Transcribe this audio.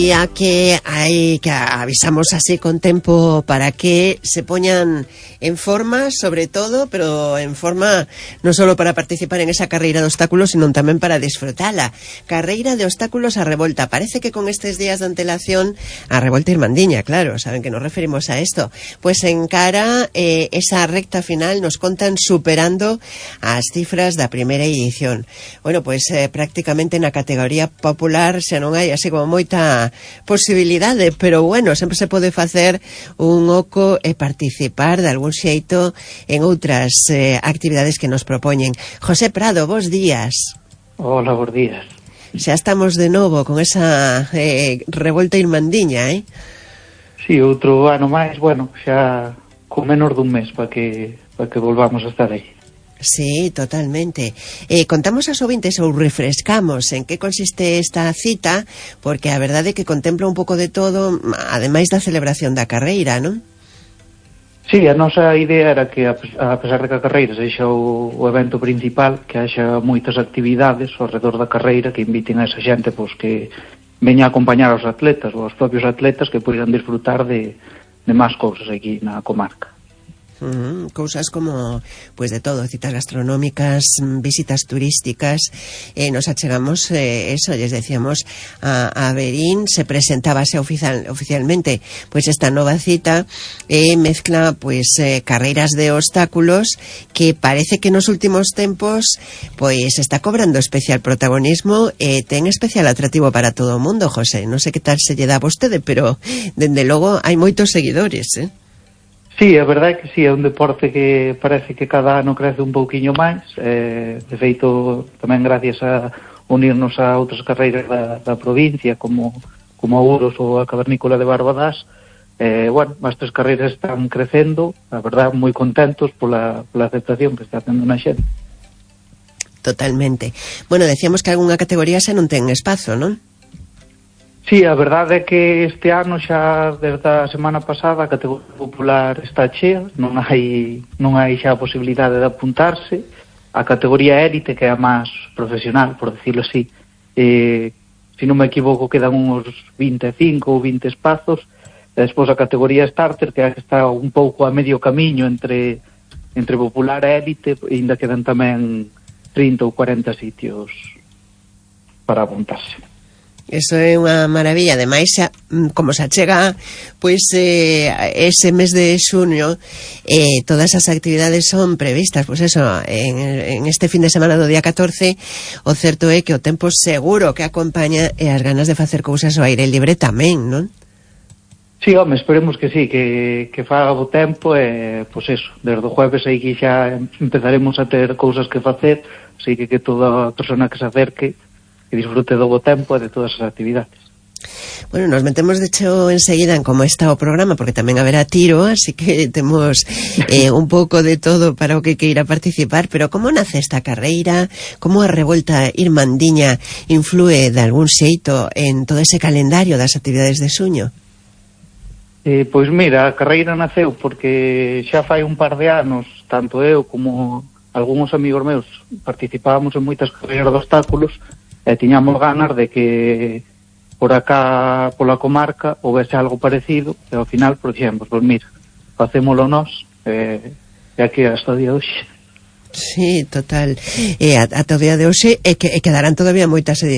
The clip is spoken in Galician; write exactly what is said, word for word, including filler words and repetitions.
Ya que hay que avisamos así con tempo para que se poñan en forma, sobre todo, pero en forma non solo para participar en esa carreira de obstáculos, sino tamén para disfrutala. Carreira de obstáculos a Revolta. Parece que con estes días de antelación a Revolta Irmandiña, claro, saben que nos referimos a esto. Pues en cara eh, esa recta final nos contan superando as cifras da primeira edición. Bueno, pues eh, prácticamente na categoría popular xa non hai así como moita posibilidade, pero bueno, sempre se pode facer un oco e participar de algún xeito en outras eh, actividades que nos propoñen. José Prado, bos días. Hola, bos días. Xa estamos de novo con esa eh, Revolta Irmandiña, eh? Sí, outro ano máis, bueno, xa con menos dun mes para que, para que volvamos a estar aí. Sí, totalmente. Eh, contamos aos ouvintes ou refrescamos en que consiste esta cita, porque a verdade é que contempla un pouco de todo, ademais da celebración da carreira, non? Sí, a nosa idea era que, a pesar de que a carreira sexa o, o evento principal, que haxa moitas actividades ao redor da carreira que inviten a esa xente pois, que veña a acompañar aos atletas ou aos propios atletas que poidan disfrutar de, de máis cousas aquí na comarca. Uh-huh. Cousas como, pues de todo, citas gastronómicas, visitas turísticas. Eh, nos achegamos, eh, eso, les decíamos a, a Verín, se presentábase oficial, oficialmente, pues esta nova cita eh, mezcla, pues, eh, carreiras de obstáculos que parece que nos últimos tempos, pues, está cobrando especial protagonismo, eh, ten especial atractivo para todo o mundo, José. Non sei que tal se lle dá a vostede, pero, dende logo, hai moitos seguidores, eh? Sí, a verdade é que sí, é un deporte que parece que cada ano crece un pouquiño máis, eh, de feito tamén gracias a unirnos a outras carreiras da, da provincia como, como a Ouros ou a Cavernícola de Barbadás, eh, bueno, as tres carreiras están crecendo, a verdade moi contentos pola, pola aceptación que está tendo na xente. Totalmente. Bueno, decíamos que algunha categoría xa non ten espazo, non? Sí, a verdade é que este ano xa desde a semana pasada a categoría popular está chea, non hai non hai xa a posibilidade de apuntarse. A categoría élite, que é a máis profesional, por decirlo así, eh, se non me equivoco quedan uns vinte e cinco ou vinte espazos, e despois a categoría starter, que está un pouco a medio camiño entre entre popular e élite, e ainda quedan tamén trinta ou cuarenta sitios para apuntarse. Eso é unha maravilla. Ademais, xa, como se achega pois eh, ese mes de xuño, eh, todas as actividades son previstas, pois eso, en, en este fin de semana do día catorce. O certo é que o tempo seguro que acompaña e as ganas de facer cousas ao aire libre tamén, non? Sí, home, esperemos que sí, que, que faga o tempo e, pois eso, desde o jueves aí que xa empezaremos a ter cousas que facer, así que que toda a persona que se acerque que disfrute do bo tempo e de todas as actividades. Bueno, nos metemos de hecho enseguida en como está o programa, porque tamén haberá tiro, así que temos eh, un pouco de todo para o que queira participar, pero como nace esta carreira, como a Revolta Irmandiña influe de algún xeito en todo ese calendario das actividades de xuño? Eh, pois mira, a carreira naceu porque xa fai un par de anos, tanto eu como algúns amigos meus participábamos en moitas carreiras de obstáculos, e tiñamos ganas de que por acá, pola comarca, houvese algo parecido, e ao final, por exemplo, pois mira, facémolo nós, e, e aquí hasta o día de hoxe. Sí, total. E ata o día de hoxe, e, que, e quedarán todavía moitas edicións.